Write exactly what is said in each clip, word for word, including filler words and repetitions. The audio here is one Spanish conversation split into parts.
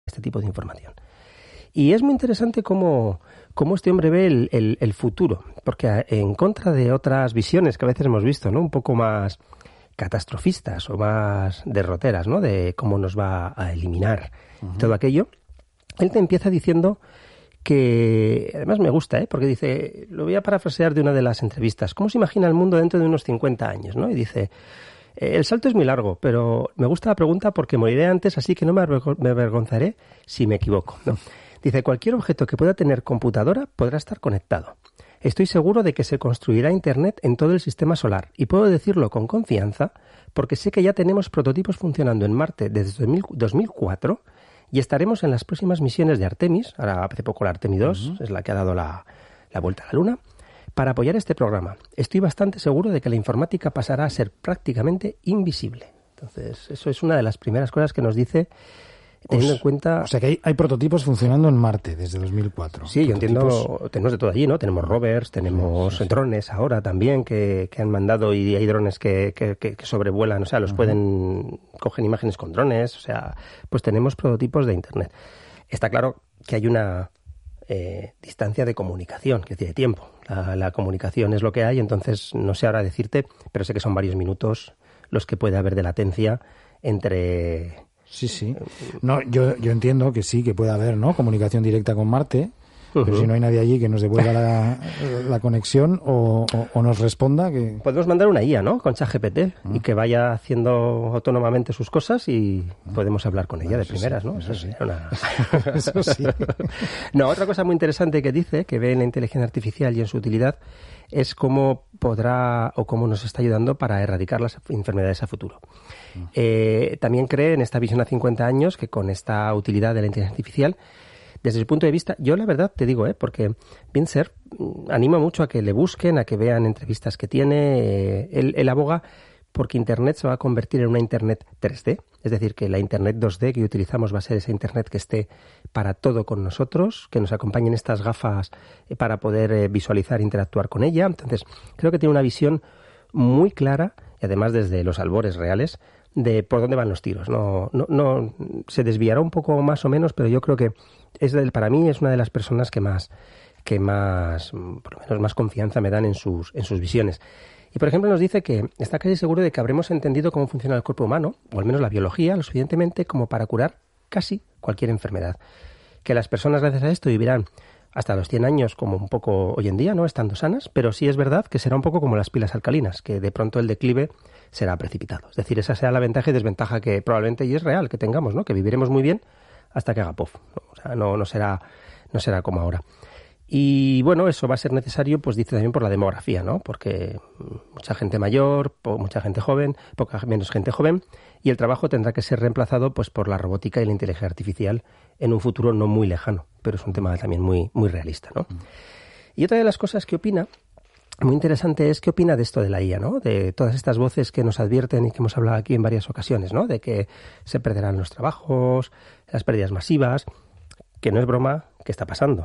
este tipo de información. Y es muy interesante cómo, cómo este hombre ve el, el, el futuro, porque en contra de otras visiones que a veces hemos visto, ¿no? Un poco más catastrofistas o más derroteras, ¿no? De cómo nos va a eliminar uh-huh. todo aquello, él te empieza diciendo que, además me gusta, ¿eh? Porque dice, lo voy a parafrasear de una de las entrevistas, ¿cómo se imagina el mundo dentro de unos cincuenta años, ¿no? Y dice, el salto es muy largo, pero me gusta la pregunta porque moriré antes, así que no me avergonzaré si me equivoco, ¿no? Dice, cualquier objeto que pueda tener computadora podrá estar conectado. Estoy seguro de que se construirá Internet en todo el sistema solar y puedo decirlo con confianza porque sé que ya tenemos prototipos funcionando en Marte desde dos mil cuatro y estaremos en las próximas misiones de Artemis, ahora hace poco la Artemis dos, uh-huh. es la que ha dado la, la vuelta a la Luna, para apoyar este programa. Estoy bastante seguro de que la informática pasará a ser prácticamente invisible. Entonces, eso es una de las primeras cosas que nos dice, teniendo Os, en cuenta... O sea que hay, hay prototipos funcionando en Marte desde dos mil cuatro. Sí, yo prototipos... entiendo, tenemos de todo allí, ¿no? Tenemos rovers, tenemos sí, sí. drones ahora también que, que han mandado y hay drones que, que, que sobrevuelan, o sea, los uh-huh. pueden, cogen imágenes con drones, o sea, pues tenemos prototipos de Internet. Está claro que hay una eh, distancia de comunicación, que tiene tiempo. La, la comunicación es lo que hay, entonces no sé ahora decirte, pero sé que son varios minutos los que puede haber de latencia entre... Sí, sí. No, yo, yo entiendo que sí, que puede haber, ¿no? Comunicación directa con Marte, uh-huh. pero si no hay nadie allí que nos devuelva la, la conexión o, o, o nos responda que... Podemos mandar una I A, ¿no? Con ChatGPT uh-huh. y que vaya haciendo autónomamente sus cosas y uh-huh. podemos hablar con ella bueno, de primeras, sí, ¿no? Eso, eso sí. Una... eso sí. No, otra cosa muy interesante que dice, que ve en la inteligencia artificial y en su utilidad, es cómo podrá o cómo nos está ayudando para erradicar las enfermedades a futuro. Uh-huh. Eh, también cree en esta visión a cincuenta años que con esta utilidad de la inteligencia artificial, desde su punto de vista, yo la verdad te digo, ¿eh? Porque Binzer anima mucho a que le busquen, a que vean entrevistas que tiene, eh, él, él aboga porque Internet se va a convertir en una Internet tres D, es decir, que la Internet dos D que utilizamos va a ser esa Internet que esté para todo con nosotros, que nos acompañen estas gafas para poder eh, visualizar e interactuar con ella. Entonces, creo que tiene una visión muy clara, y además desde los albores reales, de por dónde van los tiros. No, no, no se desviará un poco más o menos, pero yo creo que es del, para mí es una de las personas que más, que más, por lo menos más confianza me dan en sus, en sus visiones. Y, por ejemplo, nos dice que está casi seguro de que habremos entendido cómo funciona el cuerpo humano, o al menos la biología, lo suficientemente como para curar casi cualquier enfermedad. Que las personas, gracias a esto, vivirán hasta los cien años, como un poco hoy en día, ¿no? Estando sanas, pero sí es verdad que será un poco como las pilas alcalinas, que de pronto el declive será precipitado. Es decir, esa será la ventaja y desventaja que probablemente, y es real, que tengamos, ¿no? Que viviremos muy bien hasta que haga pof. ¿no? O sea, no, no será, no será como ahora. Y bueno, eso va a ser necesario, pues dice también por la demografía, ¿no? Porque mucha gente mayor, mucha gente joven, poca menos gente joven, y el trabajo tendrá que ser reemplazado pues por la robótica y la inteligencia artificial en un futuro no muy lejano, pero es un tema también muy, muy realista, ¿no? Mm. Y otra de las cosas que opina, muy interesante, es qué opina de esto de la I A, ¿no? De todas estas voces que nos advierten y que hemos hablado aquí en varias ocasiones, ¿no? De que se perderán los trabajos, las pérdidas masivas, que no es broma, que está pasando.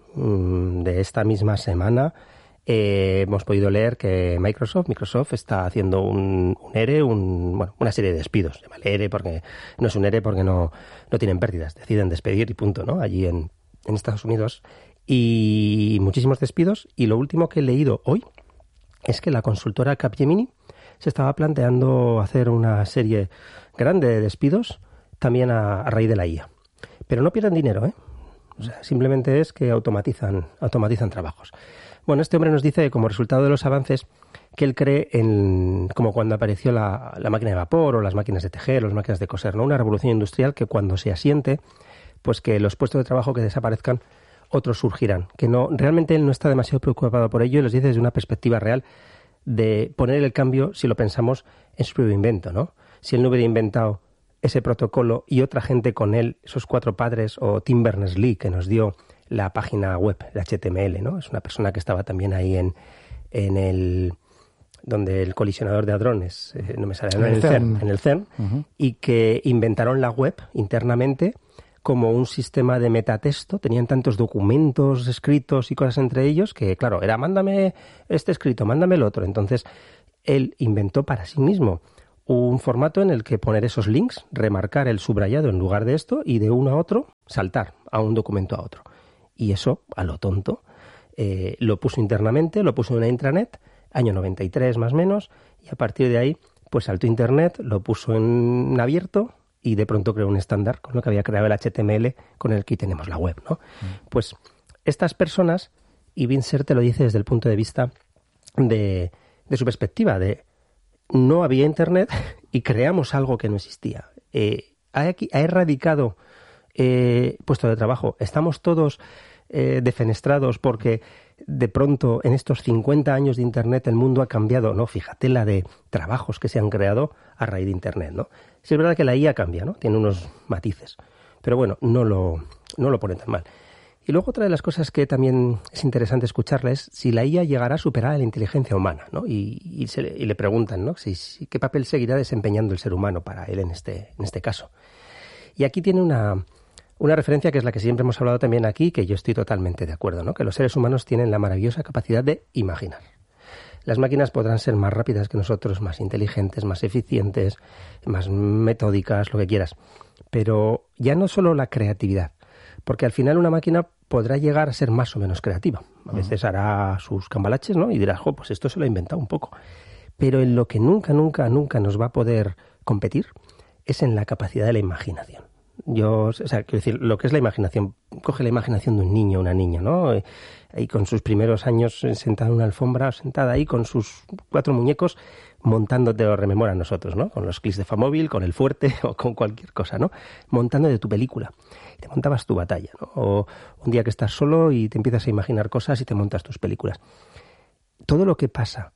De esta misma semana eh, hemos podido leer que Microsoft Microsoft está haciendo un, un ERE, un, bueno, una serie de despidos. Llámale ERE porque no es un ERE porque no, no tienen pérdidas, deciden despedir y punto, ¿no? Allí en, en Estados Unidos. Y muchísimos despidos. Y lo último que he leído hoy es que la consultora Capgemini se estaba planteando hacer una serie grande de despidos también a, a raíz de la I A. Pero no pierden dinero, ¿eh? O sea, simplemente es que automatizan, automatizan trabajos. Bueno, este hombre nos dice que como resultado de los avances que él cree en, como cuando apareció la, la máquina de vapor o las máquinas de tejer o las máquinas de coser, ¿no? Una revolución industrial que cuando se asiente, pues que los puestos de trabajo que desaparezcan, otros surgirán. Que no, realmente él no está demasiado preocupado por ello y los dice desde una perspectiva real de poner el cambio, si lo pensamos, en su propio invento, ¿no? Si él no hubiera inventado ese protocolo y otra gente con él, esos cuatro padres, o Tim Berners-Lee, que nos dio la página web, el H T M L, ¿no? Es una persona que estaba también ahí en, en el, donde el colisionador de hadrones, eh, no me sale, no, en el CERN, en el CERN, uh-huh. y que inventaron la web internamente como un sistema de metatexto. Tenían tantos documentos escritos y cosas entre ellos que, claro, era mándame este escrito, mándame el otro. Entonces, él inventó para sí mismo un formato en el que poner esos links, remarcar el subrayado en lugar de esto y de uno a otro saltar a un documento a otro. Y eso, a lo tonto, eh, lo puso internamente, lo puso en una intranet, año noventa y tres más o menos, y a partir de ahí pues saltó Internet, lo puso en abierto y de pronto creó un estándar con lo que había creado el H T M L con el que tenemos la web, ¿no? Mm. Pues estas personas, y Vincent te lo dice desde el punto de vista de, de su perspectiva, de no había Internet y creamos algo que no existía. Eh, ha, ha erradicado eh, puesto de trabajo. Estamos todos eh, defenestrados porque de pronto en estos cincuenta años de Internet el mundo ha cambiado. No, fíjate la de trabajos que se han creado a raíz de Internet, ¿no? Sí, es verdad que la I A cambia, ¿no? Tiene unos matices. Pero bueno, no lo, no lo pone tan mal. Y luego otra de las cosas que también es interesante escucharla es si la I A llegará a superar a la inteligencia humana, ¿no? Y, y, se le, y le preguntan, ¿no? Si, si, ¿qué papel seguirá desempeñando el ser humano para él en este, en este caso? Y aquí tiene una, una referencia que es la que siempre hemos hablado también aquí, que yo estoy totalmente de acuerdo, ¿no? Que los seres humanos tienen la maravillosa capacidad de imaginar. Las máquinas podrán ser más rápidas que nosotros, más inteligentes, más eficientes, más metódicas, lo que quieras. Pero ya no solo la creatividad, porque al final una máquina podrá llegar a ser más o menos creativa. A veces hará sus cambalaches, ¿no? Y dirá, jo, pues esto se lo ha inventado un poco. Pero en lo que nunca, nunca, nunca nos va a poder competir es en la capacidad de la imaginación. Yo, o sea, quiero decir, lo que es la imaginación, coge la imaginación de un niño o una niña, ¿no? Ahí con sus primeros años sentada en una alfombra, sentada ahí con sus cuatro muñecos, montándote lo rememora a nosotros, ¿no? Con los clics de Famóvil, con el fuerte o con cualquier cosa, ¿no? Montando de tu película. Te montabas tu batalla, ¿no? O un día que estás solo y te empiezas a imaginar cosas y te montas tus películas. Todo lo que pasa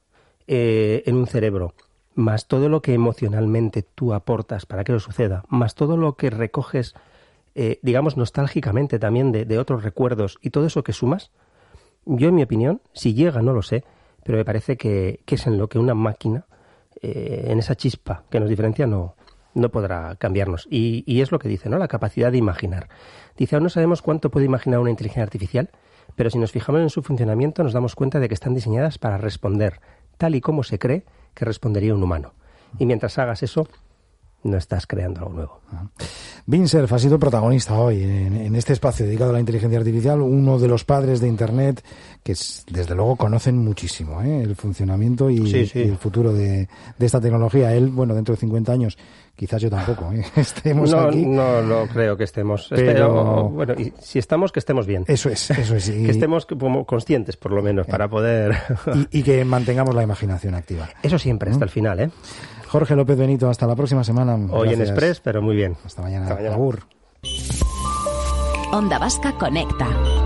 eh, en un cerebro, más todo lo que emocionalmente tú aportas para que eso suceda, más todo lo que recoges, eh, digamos, nostálgicamente también de, de otros recuerdos y todo eso que sumas, yo en mi opinión, si llega no lo sé, pero me parece que, que es en lo que una máquina, eh, en esa chispa que nos diferencia, no, no podrá cambiarnos. Y, y es lo que dice, ¿no? La capacidad de imaginar. Dice, aún no sabemos cuánto puede imaginar una inteligencia artificial, pero si nos fijamos en su funcionamiento nos damos cuenta de que están diseñadas para responder tal y como se cree que respondería un humano. Y mientras hagas eso, no estás creando algo nuevo. Vincent ha sido protagonista hoy en, en este espacio dedicado a la inteligencia artificial, uno de los padres de Internet que es, desde luego conocen muchísimo ¿eh? el funcionamiento y, sí, sí. y el futuro de, de esta tecnología. Él, bueno, dentro de cincuenta años, quizás yo tampoco ¿eh? estemos no, aquí. No, no creo que estemos. Pero... Pero, bueno, y si estamos, que estemos bien. Eso es, eso es. Y... que estemos como conscientes, por lo menos, para poder... y, y que mantengamos la imaginación activa. Eso siempre, ¿Mm? Hasta el final, ¿eh? Jorge López Benito, hasta la próxima semana. Hoy Gracias. En Express, pero muy bien. Hasta mañana. Hasta mañana. Agur. Onda Vasca Conecta.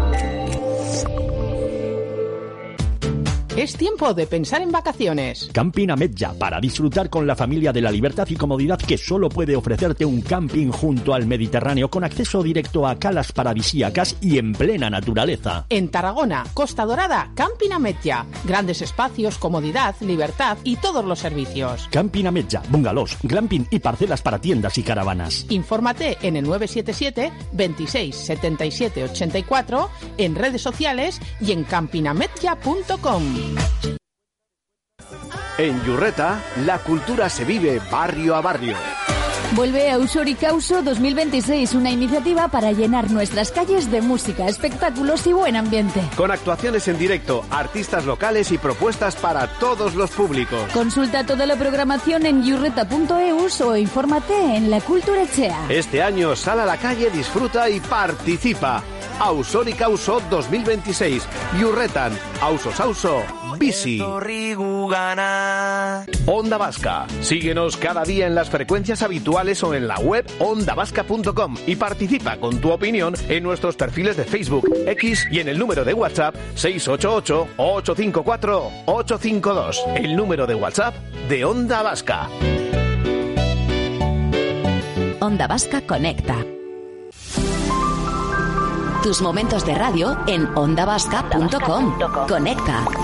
Es tiempo de pensar en vacaciones. Camping Ametlla, para disfrutar con la familia de la libertad y comodidad que solo puede ofrecerte un camping junto al Mediterráneo, con acceso directo a calas paradisíacas y en plena naturaleza. En Tarragona, Costa Dorada, Camping Ametlla. Grandes espacios, comodidad, libertad y todos los servicios. Camping Ametlla, bungalows, glamping y parcelas para tiendas y caravanas. Infórmate en el nueve siete siete, veintiséis, setenta y siete, ochenta y cuatro, en redes sociales y en camping ametlla punto com. En Yurreta, la cultura se vive barrio a barrio. Vuelve Ausori Causo dos mil veintiséis, una iniciativa para llenar nuestras calles de música, espectáculos y buen ambiente. Con actuaciones en directo, artistas locales y propuestas para todos los públicos. Consulta toda la programación en yurreta punto eus o infórmate en La Cultura Echea. Este año sal a la calle, disfruta y participa. Ausori Causo dos mil veintiséis. Yurretan, Ausos Auso, Bici. Onda Vasca. Síguenos cada día en las frecuencias habituales o en la web onda vasca punto com y participa con tu opinión en nuestros perfiles de Facebook, X y en el número de WhatsApp seis ocho ocho, ocho cinco cuatro, ocho cinco dos. El número de WhatsApp de Onda Vasca. Onda Vasca Conecta. Tus momentos de radio en onda vasca punto com. Conecta.